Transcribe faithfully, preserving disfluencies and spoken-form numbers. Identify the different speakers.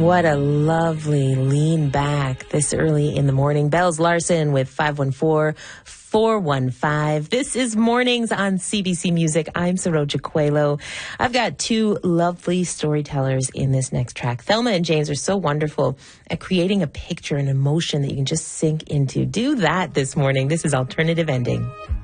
Speaker 1: What a lovely lean back this early in the morning. Bells Larson with five one four, four one five. This is Mornings on C B C Music. I'm Saroja Coelho. I've got two lovely storytellers in this next track. Thelma and James are so wonderful at creating a picture and emotion that you can just sink into. Do that this morning. This is Alternative Ending.